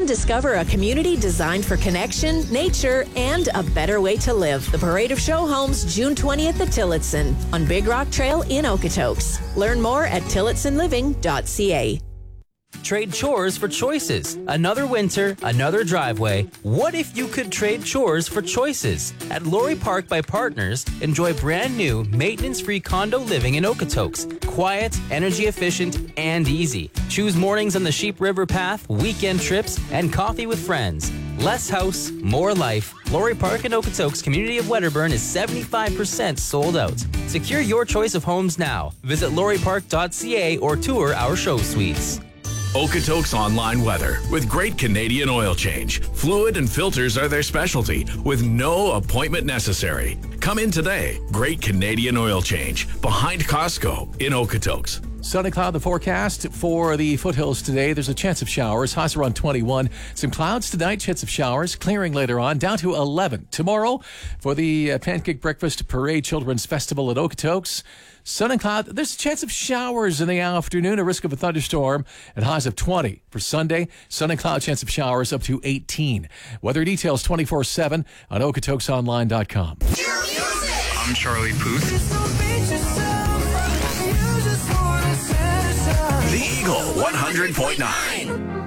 discover a community designed for connection, nature, and a better way to live. The Parade of Show Homes, June 20th at Tillotson on Big Rock Trail in Okotoks. Learn more at tillotssonliving.ca. Trade chores for choices. Another winter, another driveway. What if you could trade chores for choices? At Laurie Park by Partners, enjoy brand new, maintenance-free condo living in Okotoks. Quiet, energy efficient, and easy. Choose mornings on the Sheep River Path, weekend trips, and coffee with friends. Less house, more life. Laurie Park in Okotoks, community of Wedderburn, is 75% sold out. Secure your choice of homes now. Visit lauriepark.ca or tour our show suites. Okotoks Online Weather with Great Canadian Oil Change. Fluid and filters are their specialty with no appointment necessary. Come in today. Great Canadian Oil Change behind Costco in Okotoks. Sunny cloud the forecast for the foothills today. There's a chance of showers. Highs around 21. Some clouds tonight, chance of showers. Clearing later on, down to 11. Tomorrow for the Pancake Breakfast Parade Children's Festival at Okotoks. Sun and cloud. There's a chance of showers in the afternoon, a risk of a thunderstorm, and highs of 20. For Sunday, sun and cloud, chance of showers up to 18. Weather details 24/7 on okotoksonline.com. I'm Charlie Puth. The Eagle 100.9.